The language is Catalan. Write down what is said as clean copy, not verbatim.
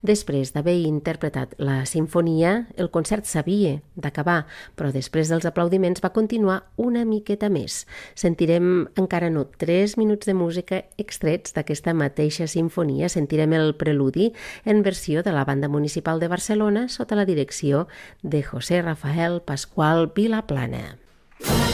Després d'haver interpretat la sinfonia, el concert s'havia d'acabar, però després dels aplaudiments va continuar una miqueta més. Sentirem encara no 3 minuts de música extrets d'aquesta mateixa sinfonia. Sentirem el preludi en versió de la Banda Municipal de Barcelona sota la direcció de José Rafael Pascual Vilaplana.